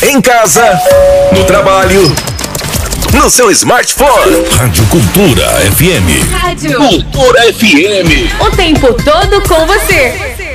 Em casa, no trabalho, no seu smartphone. Rádio Cultura FM. Rádio Cultura FM. O tempo todo com você.